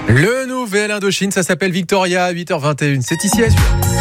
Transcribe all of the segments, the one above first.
Le nouvel Indochine, ça s'appelle Victoria à 8h21. C'est ici à suivre.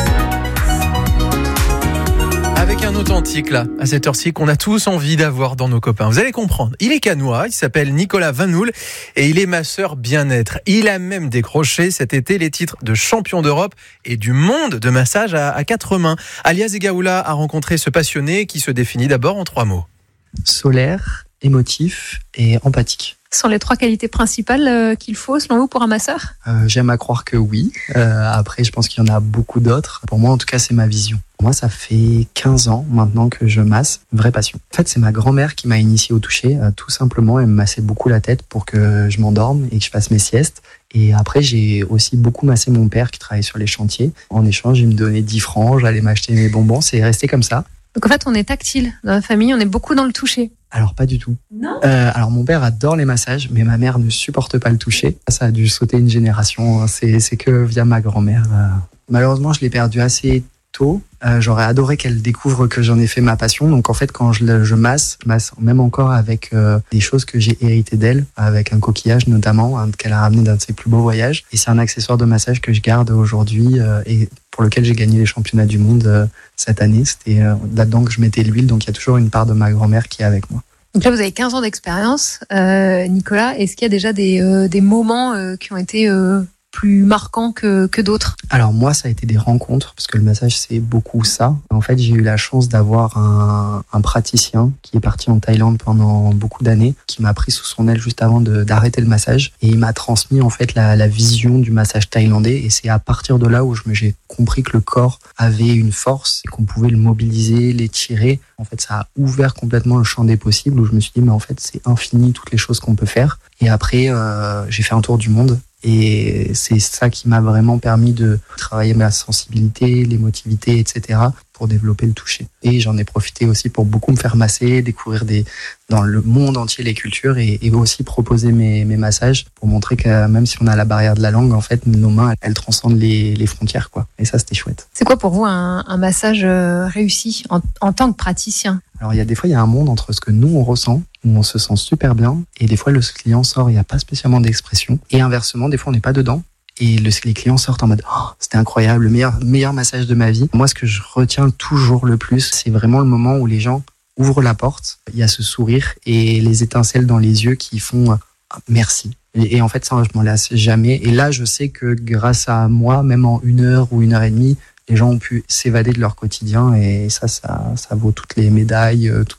Avec un authentique là, à cette heure-ci, qu'on a tous envie d'avoir dans nos copains. Vous allez comprendre. Il est cannois, il s'appelle Nicolas Vanoul et il est masseur bien-être. Il a même décroché cet été les titres de champion d'Europe et du monde de massage à 4 mains. Alias Egaoula a rencontré ce passionné qui se définit d'abord en 3 mots. Solaire, émotif et empathique. Ce sont les 3 qualités principales qu'il faut, selon vous, pour un masseur ? J'aime à croire que oui. Après, je pense qu'il y en a beaucoup d'autres. Pour moi, en tout cas, c'est ma vision. Moi, ça fait 15 ans maintenant que je masse. Vraie passion. En fait, c'est ma grand-mère qui m'a initié au toucher. Tout simplement, elle me massait beaucoup la tête pour que je m'endorme et que je fasse mes siestes. Et après, j'ai aussi beaucoup massé mon père qui travaillait sur les chantiers. En échange, il me donnait 10 francs. J'allais m'acheter mes bonbons. C'est resté comme ça. Donc en fait, on est tactile dans la famille, on est beaucoup dans le toucher. Alors pas du tout. Non. Alors mon père adore les massages, mais ma mère ne supporte pas le toucher. Ça a dû sauter une génération. C'est que via ma grand-mère. Malheureusement, je l'ai perdu assez tôt. J'aurais adoré qu'elle découvre que j'en ai fait ma passion. Donc en fait, quand je masse même encore avec des choses que j'ai héritées d'elle, avec un coquillage notamment, qu'elle a ramené d'un de ses plus beaux voyages. Et c'est un accessoire de massage que je garde aujourd'hui et pour lequel j'ai gagné les championnats du monde cette année. C'était là-dedans que je mettais l'huile, donc il y a toujours une part de ma grand-mère qui est avec moi. Donc là, vous avez 15 ans d'expérience, Nicolas. Est-ce qu'il y a déjà des moments qui ont été plus marquants que d'autres ? Alors moi, ça a été des rencontres, parce que le massage, c'est beaucoup ça. En fait, j'ai eu la chance d'avoir un praticien qui est parti en Thaïlande pendant beaucoup d'années, qui m'a pris sous son aile juste avant d'arrêter le massage. Et il m'a transmis en fait la vision du massage thaïlandais. Et c'est à partir de là où j'ai compris que le corps avait une force et qu'on pouvait le mobiliser, l'étirer. En fait, ça a ouvert complètement le champ des possibles, où je me suis dit, mais en fait, c'est infini toutes les choses qu'on peut faire. Et après, j'ai fait un tour du monde. Et c'est ça qui m'a vraiment permis de travailler ma sensibilité, l'émotivité, etc. pour développer le toucher. Et j'en ai profité aussi pour beaucoup me faire masser, découvrir dans le monde entier les cultures et aussi proposer mes massages pour montrer que même si on a la barrière de la langue, en fait, nos mains, elles transcendent les frontières, quoi. Et ça, c'était chouette. C'est quoi pour vous un massage réussi en tant que praticien ? Alors, il y a un monde entre ce que nous, on ressent, où on se sent super bien, et des fois, le client sort, il n'y a pas spécialement d'expression. Et inversement, des fois, on n'est pas dedans. Et les clients sortent en mode « Oh, c'était incroyable, le meilleur massage de ma vie ». Moi, ce que je retiens toujours le plus, c'est vraiment le moment où les gens ouvrent la porte, il y a ce sourire et les étincelles dans les yeux qui font « merci ». Et en fait, ça, je m'en lasse jamais. Et là, je sais que grâce à moi, même en 1 heure ou 1h30, les gens ont pu s'évader de leur quotidien. Et ça vaut toutes les médailles, tout.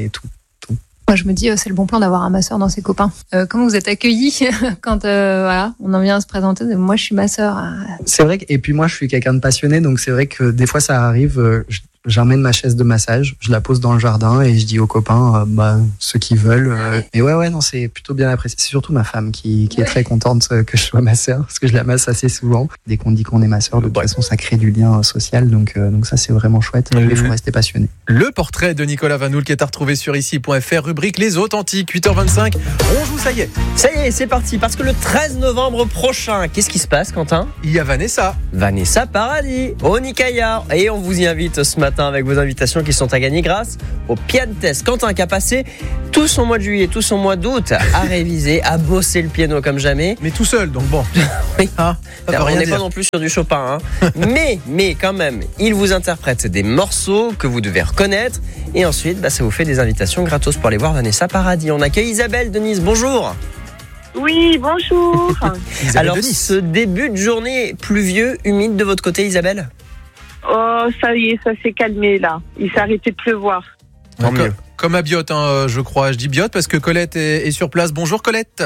Moi, je me dis, c'est le bon plan d'avoir un masseur dans ses copains. Comment vous êtes accueillis quand on en vient à se présenter ? Moi, je suis masseur. C'est vrai et puis moi, je suis quelqu'un de passionné, donc c'est vrai que des fois, ça arrive. J'emmène ma chaise de massage, je la pose dans le jardin et je dis aux copains, ceux qui veulent. Et ouais, non, c'est plutôt bien apprécié. C'est surtout ma femme qui est très contente que je sois masseur, parce que je la masse assez souvent. Dès qu'on dit qu'on est masseur, de toute façon, ça crée du lien social. Donc ça, c'est vraiment chouette. Il faut rester passionné. Le portrait de Nicolas Vanoul qui est à retrouver sur ici.fr, rubrique Les Authentiques, 8h25. On joue, ça y est. Ça y est, c'est parti. Parce que le 13 novembre prochain, qu'est-ce qui se passe, Quentin ? Il y a Vanessa Paradis, au Nicaillard. Et on vous y invite ce matin avec vos invitations qui sont à gagner grâce au Piantes. Quentin qui a passé tout son mois de juillet, tout son mois d'août à réviser, à bosser le piano comme jamais. Mais tout seul, donc bon. Oui. On n'est pas non plus sur du Chopin. mais quand même, il vous interprète des morceaux que vous devez reconnaître. Et ensuite, ça vous fait des invitations gratos pour aller voir Vanessa Paradis. On accueille Isabelle de Nice. Bonjour. Oui, bonjour. Alors, ce début de journée pluvieux, humide de votre côté, Isabelle ? Oh, ça y est, ça s'est calmé là. Il s'est arrêté de pleuvoir. Tant mieux. Comme à Biot, je crois. Je dis Biot parce que Colette est sur place. Bonjour Colette.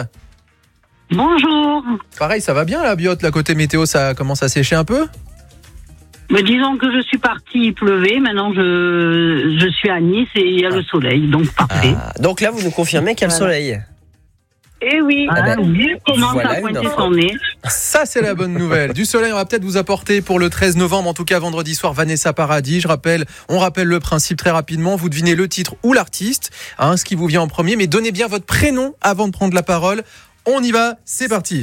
Bonjour. Pareil, ça va bien la Biot, la côté météo, ça commence à sécher un peu ? Mais disons que je suis partie, il pleuvait. Maintenant, je suis à Nice et il y a le soleil, donc parfait. Donc là, vous nous confirmez qu'il y a le soleil ? Eh oui. Il commence à pointer son nez. Ça, c'est la bonne nouvelle. Du soleil, on va peut-être vous apporter pour le 13 novembre, en tout cas vendredi soir, Vanessa Paradis. On rappelle le principe très rapidement. Vous devinez le titre ou l'artiste, ce qui vous vient en premier, mais donnez bien votre prénom avant de prendre la parole. On y va, c'est parti.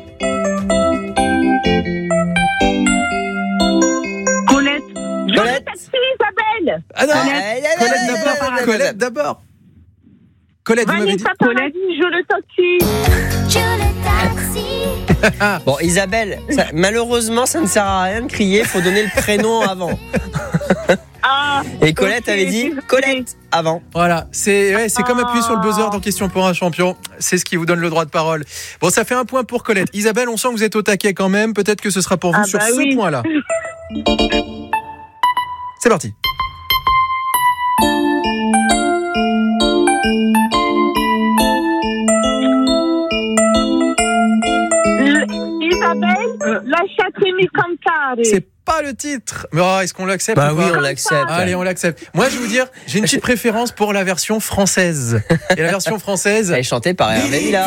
Colette. Je le taxi, Isabelle. Ah non, Colette d'abord. Colette, vous m'avez dit Vanessa Paradis, je le taxi. Bon, Isabelle, malheureusement, ça ne sert à rien de crier, il faut donner le prénom avant. Et Colette avait dit Colette avant. Voilà, c'est comme appuyer sur le buzzer dans Question pour un champion. C'est ce qui vous donne le droit de parole. Bon, ça fait un point pour Colette. Isabelle, on sent que vous êtes au taquet quand même. Peut-être que ce sera pour vous sur ce point-là. C'est parti. Isabelle, lasciatemi cantare. C'est pas le titre. Mais est-ce qu'on l'accepte? Bah oui, on l'accepte. Allez, on l'accepte. Moi, je vais vous dire, j'ai une petite préférence pour la version française. Et la version française, elle est chantée par Hervé Villard.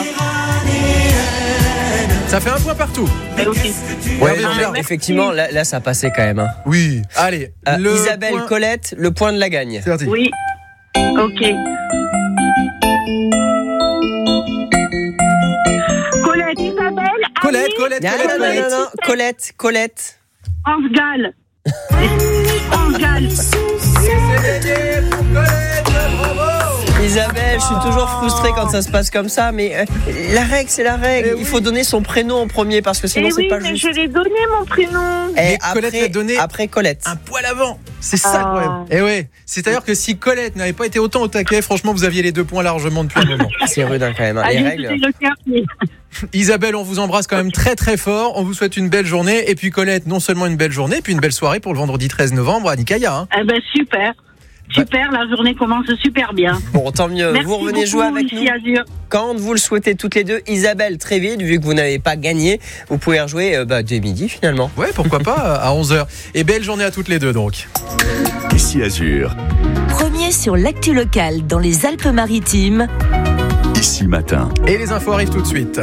Ça fait un point partout. Ouais, effectivement, là, ça passait quand même. Hein. Oui. Allez. Isabelle, point... Colette, le point de la gagne. C'est parti. Oui. Ok. Colette, Isabelle. Colette. Non. Colette. Ange Gall. Ange Gall. C'est gagné pour Colette. Bravo. Isabelle, je suis toujours frustrée quand ça se passe comme ça, mais la règle, c'est la règle. Il faut donner son prénom en premier parce que sinon c'est pas juste. Je l'ai donné mon prénom. Et Colette l'a donné après Colette. Un poil avant. C'est ça le problème. Et ouais. C'est-à-dire que si Colette n'avait pas été autant au taquet, franchement, vous aviez les 2 points largement depuis un moment. C'est rude quand même. Les règles. Isabelle, on vous embrasse quand même très très fort. On vous souhaite une belle journée. Et puis Colette, non seulement une belle journée, puis une belle soirée pour le vendredi 13 novembre à Nikaya. Hein. Eh ben super. Super, la journée commence super bien. Bon, tant mieux. Merci vous revenez beaucoup, jouer avec nous Azur. quand vous le souhaitez toutes les deux. Isabelle, très vite, vu que vous n'avez pas gagné, vous pouvez rejouer dès midi finalement. Ouais, pourquoi pas, à 11h. Et belle journée à toutes les deux donc. Ici Azur. Premier sur l'actu locale dans les Alpes-Maritimes. Ici Matin. Et les infos arrivent tout de suite.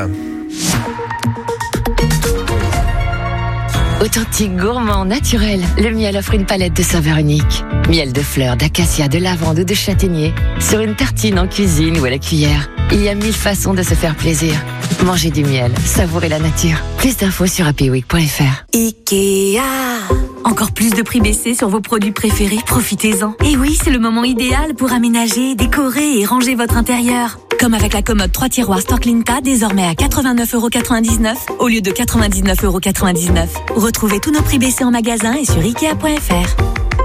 Authentique, gourmand, naturel, le miel offre une palette de saveurs uniques. Miel de fleurs, d'acacia, de lavande ou de châtaignier. Sur une tartine, en cuisine ou à la cuillère. Il y a 1000 façons de se faire plaisir. Mangez du miel, savourez la nature. Plus d'infos sur happyweek.fr. Ikea. Encore plus de prix baissés sur vos produits préférés, profitez-en. Et oui, c'est le moment idéal pour aménager, décorer et ranger votre intérieur. Comme avec la commode 3 tiroirs Storklinka, désormais à 89,99€ au lieu de 99,99€. Retrouvez tous nos prix baissés en magasin et sur Ikea.fr.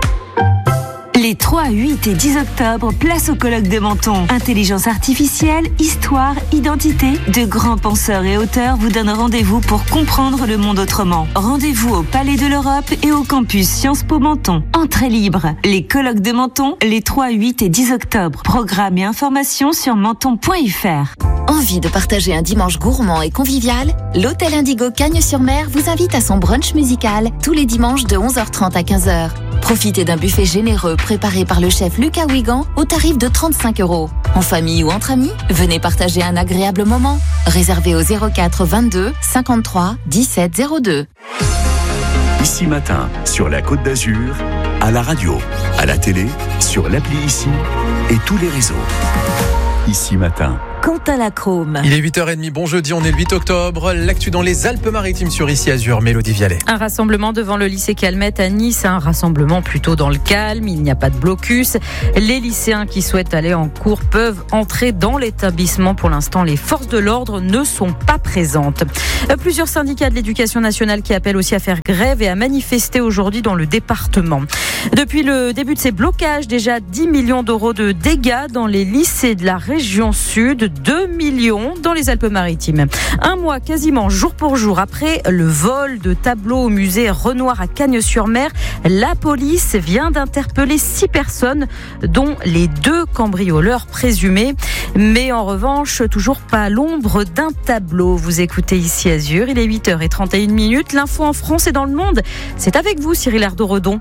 Les 3, 8 et 10 octobre, place au colloque de Menton. Intelligence artificielle, histoire, identité. De grands penseurs et auteurs vous donnent rendez-vous pour comprendre le monde autrement. Rendez-vous au Palais de l'Europe et au campus Sciences Po Menton. Entrée libre. Les colloques de Menton, les 3, 8 et 10 octobre. Programme et informations sur menton.fr. Envie de partager un dimanche gourmand et convivial? L'Hôtel Indigo Cagnes-sur-Mer vous invite à son brunch musical tous les dimanches de 11h30 à 15h. Profitez d'un buffet généreux préparé par le chef Lucas Wigan au tarif de 35€. En famille ou entre amis, venez partager un agréable moment. Réservé au 04 22 53 17 02. Ici Matin, sur la Côte d'Azur, à la radio, à la télé, sur l'appli Ici et tous les réseaux. Ici Matin. Quentin Lacrome. Il est 8h30, bon jeudi, on est le 8 octobre. L'actu dans les Alpes-Maritimes sur Ici Azur, Mélodie Vialet. Un rassemblement devant le lycée Calmette à Nice, un rassemblement plutôt dans le calme, il n'y a pas de blocus. Les lycéens qui souhaitent aller en cours peuvent entrer dans l'établissement. Pour l'instant, les forces de l'ordre ne sont pas présentes. Plusieurs syndicats de l'éducation nationale qui appellent aussi à faire grève et à manifester aujourd'hui dans le département. Depuis le début de ces blocages, déjà 10 millions d'euros de dégâts dans les lycées de la région sud. 2 millions dans les Alpes-Maritimes. Un mois quasiment jour pour jour après le vol de tableaux au musée Renoir à Cagnes-sur-Mer, la police vient d'interpeller 6 personnes, dont les 2 cambrioleurs présumés. Mais en revanche, toujours pas l'ombre d'un tableau. Vous écoutez Ici Azur, il est 8h31. L'info en France et dans le monde, c'est avec vous Cyril Erdo-Redon.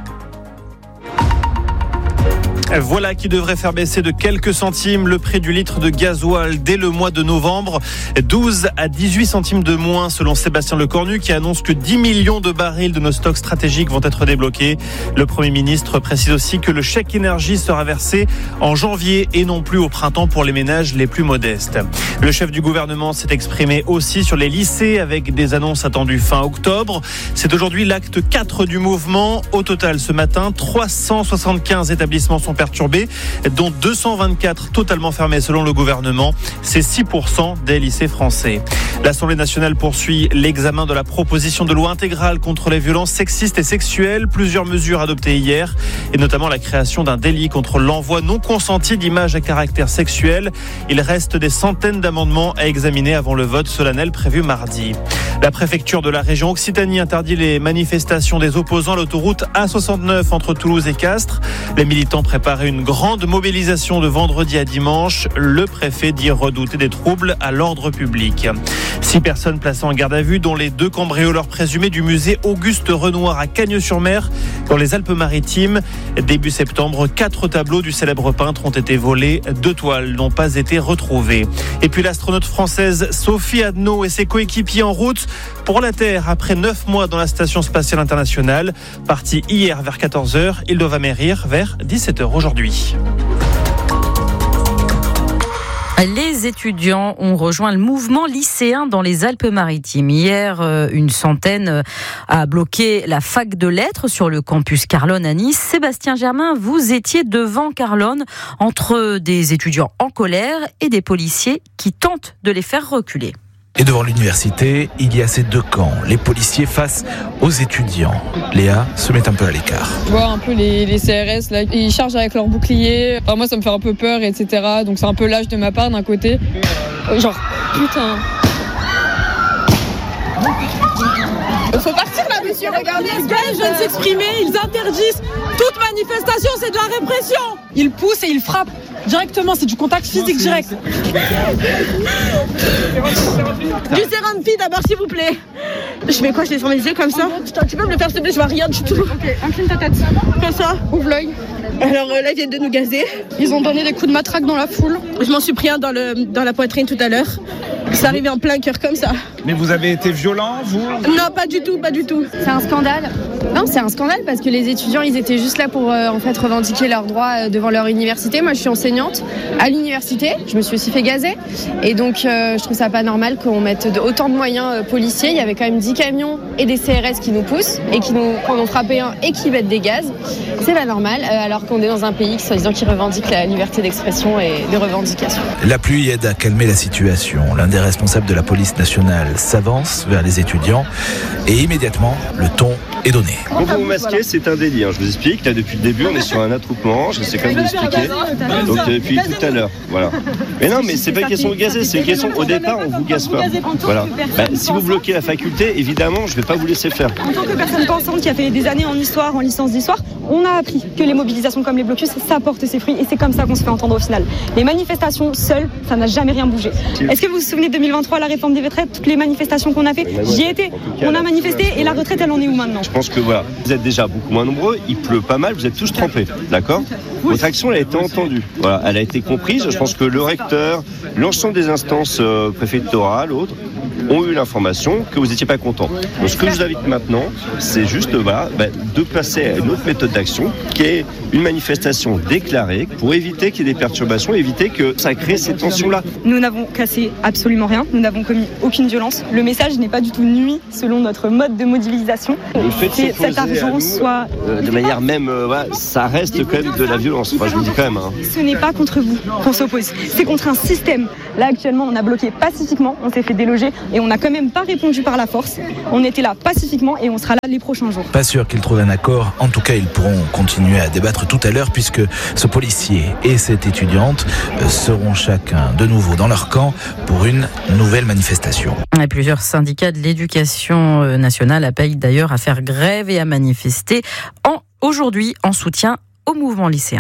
Voilà qui devrait faire baisser de quelques centimes le prix du litre de gasoil dès le mois de novembre. 12 à 18 centimes de moins selon Sébastien Lecornu qui annonce que 10 millions de barils de nos stocks stratégiques vont être débloqués. Le Premier ministre précise aussi que le chèque énergie sera versé en janvier et non plus au printemps pour les ménages les plus modestes. Le chef du gouvernement s'est exprimé aussi sur les lycées avec des annonces attendues fin octobre. C'est aujourd'hui l'acte 4 du mouvement. Au total, ce matin, 375 établissements sont perdus perturbés, dont 224 totalement fermés selon le gouvernement. C'est 6% des lycées français. L'Assemblée nationale poursuit l'examen de la proposition de loi intégrale contre les violences sexistes et sexuelles. Plusieurs mesures adoptées hier, et notamment la création d'un délit contre l'envoi non consenti d'images à caractère sexuel. Il reste des centaines d'amendements à examiner avant le vote solennel prévu mardi. La préfecture de la région Occitanie interdit les manifestations des opposants à l'autoroute A69 entre Toulouse et Castres. Les militants préparaient une grande mobilisation de vendredi à dimanche. Le préfet dit redouter des troubles à l'ordre public. 6 personnes placées en garde à vue, dont les 2 cambrioleurs présumés du musée Auguste Renoir à Cagnes-sur-Mer, dans les Alpes-Maritimes. Début septembre, 4 tableaux du célèbre peintre ont été volés. 2 toiles n'ont pas été retrouvées. Et puis l'astronaute française Sophie Adno et ses coéquipiers en route pour la Terre après 9 mois dans la Station Spatiale Internationale. Partis hier vers 14h, ils doivent amérir vers 17h aujourd'hui. Les étudiants ont rejoint le mouvement lycéen dans les Alpes-Maritimes. Hier, une centaine a bloqué la fac de lettres sur le campus Carlone à Nice. Sébastien Germain, vous étiez devant Carlone entre des étudiants en colère et des policiers qui tentent de les faire reculer. Et devant l'université, il y a ces 2 camps, les policiers face aux étudiants. Léa se met un peu à l'écart. Je vois un peu les CRS, là, ils chargent avec leurs boucliers. Enfin, moi, ça me fait un peu peur, etc. Donc c'est un peu lâche de ma part d'un côté. Genre, putain. Faut partir là, monsieur, regardez. Les gars, ils viennent s'exprimer, ils interdisent toute manifestation, c'est de la répression. Ils poussent et ils frappent directement, c'est du contact physique direct. Du Sérampi d'abord, s'il vous plaît. Je fais quoi, je les sur les yeux comme ça? Tu peux me le faire, s'il te plaît, je vois rien du tout. Ok, incline ta tête. Comme ça, ouvre l'œil. Alors là, ils viennent de nous gazer. Ils ont donné des coups de matraque dans la foule. Je m'en suis pris un dans la poitrine tout à l'heure. C'est arrivé en plein cœur comme ça. Mais vous avez été violent, vous? Non, pas du tout, pas du tout. C'est un scandale. Non, c'est un scandale parce que les étudiants, ils étaient juste là pour en fait revendiquer leurs droits devant leur université. Moi, je suis enseignante à l'université. Je me suis aussi fait gazer. Et donc, je trouve ça pas normal qu'on mette autant de moyens policiers. Il y avait quand même 10 camions et des CRS qui nous poussent et qui nous en ont frappé un et qui mettent des gaz. C'est pas normal, alors qu'on est dans un pays qui revendique la liberté d'expression et de revendication. La pluie aide à calmer la situation. L'un des responsables de la police nationale s'avance vers les étudiants et immédiatement, le ton est donné. Quand vous vous masquez, c'est un délit. Je vous explique. Là, depuis le début, on est sur un attroupement. Je sais quand même vous expliquer. Donc, depuis tout à l'heure. Voilà. Mais non, mais c'est pas une question de gazer. C'est une question, au départ, on vous gaze pas. Voilà. Si vous bloquez la faculté, évidemment, je vais pas vous laisser faire. En tant que personne pensante qui a fait des années en histoire, en licence d'histoire, on a appris que les mobilisations comme les blocus, ça porte ses fruits et c'est comme ça qu'on se fait entendre au final. Les manifestations seules, ça n'a jamais rien bougé. Est-ce que vous vous souvenez de 2023, la réforme des retraites, toutes les manifestations qu'on a fait? J'y ai été. On a manifesté et la retraite, elle en est où maintenant? Je pense que voilà, vous êtes déjà beaucoup moins nombreux, il pleut pas mal, vous êtes tous trempés, d'accord? Votre action, elle a été entendue, voilà, elle a été comprise. Je pense que le recteur, l'ensemble des instances préfectorales, autres, ont eu l'information que vous n'étiez pas content. Donc ce que je vous invite maintenant, c'est juste de passer à une autre méthode d'action qui est une manifestation déclarée pour éviter qu'il y ait des perturbations, éviter que ça crée ces tensions-là. Nous n'avons cassé absolument rien, nous n'avons commis aucune violence. Le message n'est pas du tout nuit selon notre mode de mobilisation. Le fait de cet argent soit... de manière même, ça reste quand même de la violence. Enfin, je vous le dis quand même. Ce n'est pas contre vous qu'on s'oppose, c'est contre un système. Là actuellement, on a bloqué pacifiquement, on s'est fait déloger et on n'a quand même pas répondu par la force. On était là pacifiquement et on sera là les prochains jours. Pas sûr qu'ils trouvent un accord. En tout cas, ils pourront continuer à débattre tout à l'heure puisque ce policier et cette étudiante seront chacun de nouveau dans leur camp pour une nouvelle manifestation. Et plusieurs syndicats de l'éducation nationale appellent d'ailleurs à faire grève et à manifester aujourd'hui en soutien au mouvement lycéen.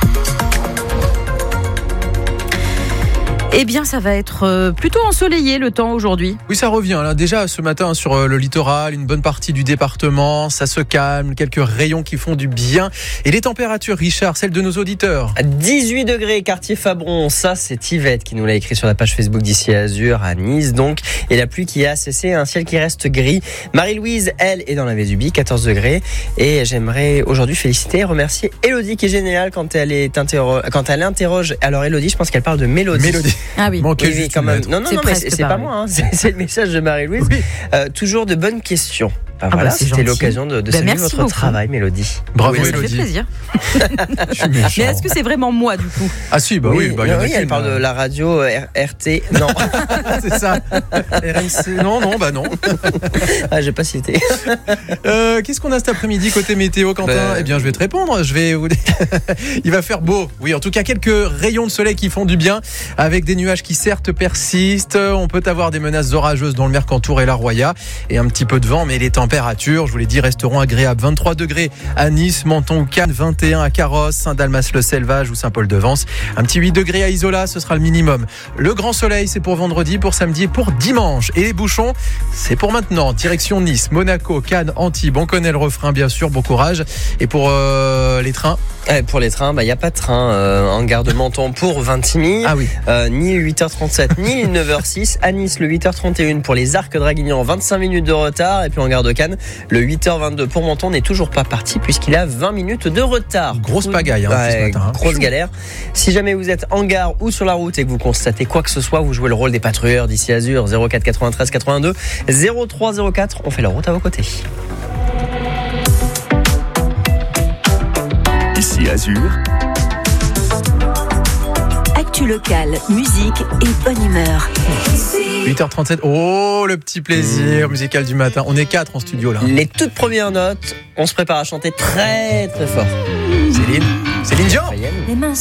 Eh bien, ça va être plutôt ensoleillé le temps aujourd'hui. Oui, ça revient. Là, déjà, ce matin, sur le littoral, une bonne partie du département, ça se calme, quelques rayons qui font du bien. Et les températures, Richard, celles de nos auditeurs. 18 degrés, quartier Fabron. Ça, c'est Yvette qui nous l'a écrit sur la page Facebook d'Ici Azur, à Nice, donc. Et la pluie qui a cessé, un ciel qui reste gris. Marie-Louise, elle, est dans la Vésubie, 14 degrés. Et j'aimerais aujourd'hui féliciter et remercier Élodie, qui est géniale quand elle interroge. Alors, Élodie, je pense qu'elle parle de Mélodie. Ah oui, oui, quand même. Non, mais c'est pas moi, hein. C'est le message de Marie-Louise. Oui. Toujours de bonnes questions. Voilà, c'est c'était gentil. l'occasion de saluer merci votre beaucoup. travail, Mélodie. Bravo, Ça fait Élodie. plaisir. Je suis méchant. Mais est-ce que c'est vraiment moi du coup? Ah si, bah oui, il y en a elle qu'une, parle de la radio RT. Non, c'est ça. RMC. Non, bah non. ah, j'ai pas cité. Qu'est-ce qu'on a cet après-midi côté météo, Quentin? Eh bien, je vais te répondre. Il va faire beau. Oui, en tout cas, quelques rayons de soleil qui font du bien, avec des nuages qui certes persistent. On peut avoir des menaces orageuses dans le Mercantour et la Roya, et un petit peu de vent, mais les températures, je vous l'ai dit, resteront agréables. 23 degrés à Nice, Menton ou Cannes, 21 à Carrosse, Saint-Dalmas-le-Selvage ou Saint-Paul-de-Vence. Un petit 8 degrés à Isola, ce sera le minimum. Le grand soleil, c'est pour vendredi, pour samedi et pour dimanche. Et les bouchons, c'est pour maintenant. Direction Nice, Monaco, Cannes, Antibes. On connaît le refrain, bien sûr. Bon courage. Et pour les trains? Pour les trains, il n'y a pas de train en gare de Menton pour Vintimille. Ah oui. Ni 8h37, ni 9h06. À Nice, le 8h31 pour les Arcs Draguignan, 25 minutes de retard. Et puis en gare de Cannes, le 8h22 pour Menton n'est toujours pas parti puisqu'il a 20 minutes de retard. Grosse pagaille ce matin. Grosse galère. Si jamais vous êtes en gare ou sur la route et que vous constatez quoi que ce soit, vous jouez le rôle des patrouilleurs d'ici Azur. 04 93 82 03 04. On fait la route à vos côtés. Ici Azur. Actu locale, musique et bonne humeur. 8h37. Oh, le petit plaisir musical du matin. On est 4 en studio là. Les toutes premières notes, on se prépare à chanter très très fort. Céline Dion. Les mains